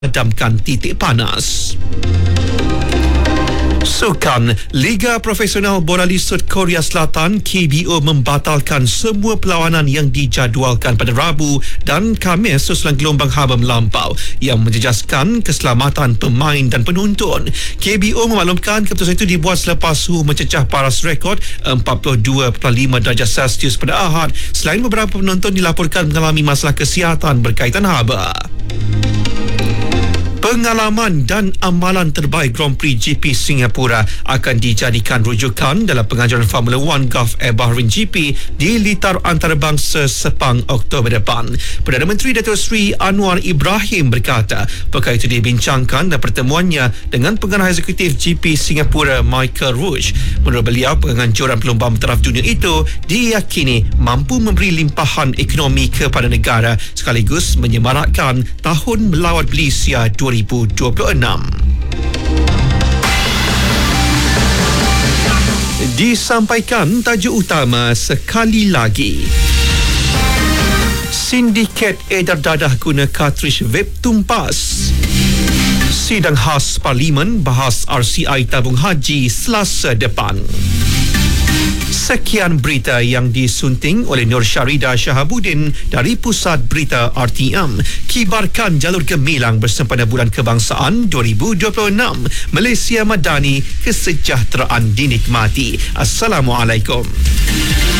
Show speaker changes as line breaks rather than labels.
memadamkan titik panas. Sukan, Liga Profesional Bola Liset Korea Selatan KBO membatalkan semua perlawanan yang dijadualkan pada Rabu dan Khamis susulan gelombang haba melampau yang menjejaskan keselamatan pemain dan penonton. KBO memaklumkan keputusan itu dibuat selepas suhu mencecah paras rekod 42.5 darjah Celsius pada Ahad, selain beberapa penonton dilaporkan mengalami masalah kesihatan berkaitan haba. Pengalaman dan amalan terbaik Grand Prix GP Singapura akan dijadikan rujukan dalam penganjuran Formula 1 Gulf Air Bahrain GP di litar antarabangsa Sepang Oktober depan. Perdana Menteri Datuk Seri Anwar Ibrahim berkata perkara itu dibincangkan dalam pertemuannya dengan pengarah eksekutif GP Singapura Michael Rouge. Menurut beliau, penganjuran perlombaan bertaraf dunia itu diyakini mampu memberi limpahan ekonomi kepada negara sekaligus menyemarakkan Tahun Melawat Malaysia 2026. Disampaikan tajuk utama sekali lagi. Sindiket edar dadah guna kartridge vape tumpas. Sidang khas Parlimen bahas RCI tabung haji Selasa depan. Sekian berita yang disunting oleh Nur Syarida Shahabuddin dari Pusat Berita RTM. Kibarkan jalur gemilang bersempena Bulan Kebangsaan 2026. Malaysia Madani, kesejahteraan dinikmati. Assalamualaikum.